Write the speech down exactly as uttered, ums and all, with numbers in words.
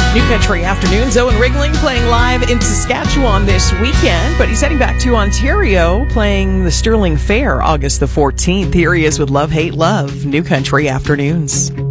New Country Afternoons. Owen Ringling playing live in Saskatchewan this weekend, but he's heading back to Ontario playing the Sterling Fair August the fourteenth. Here he is with Love, Hate, Love. New Country Afternoons.